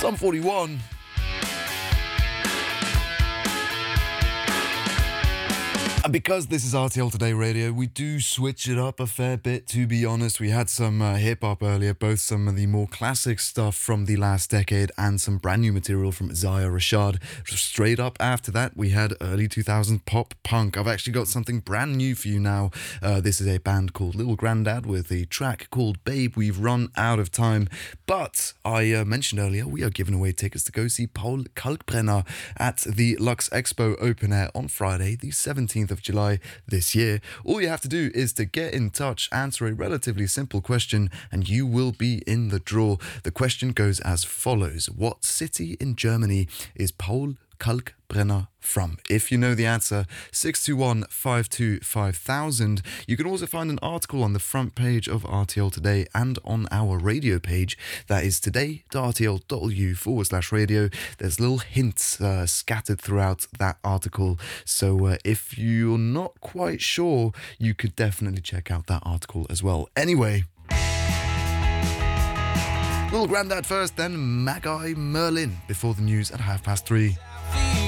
Sum 41. And because this is RTL Today Radio, we do switch it up a fair bit, to be honest. We had some hip-hop earlier, both some of the more classic stuff from the last decade and some brand new material from Zaya Rashad. Straight up after that, we had early 2000s pop-punk. I've actually got something brand new for you now. This is a band called Little Grandad with a track called Babe. We've run out of time, but I mentioned earlier, we are giving away tickets to go see Paul Kalkbrenner at the Lux Expo Open Air on Friday, the 17th of July this year. All you have to do is to get in touch, answer a relatively simple question, and you will be in the draw. The question goes as follows: what city in Germany is Paul Kalkbrenner from? If you know the answer, 621 525 5000. You can also find an article on the front page of RTL Today and on our radio page. That is today.rtl.eu/radio. There's little hints scattered throughout that article. So if you're not quite sure, you could definitely check out that article as well. Anyway, Little Grandad first, then Magi Merlin before the news at 3:30.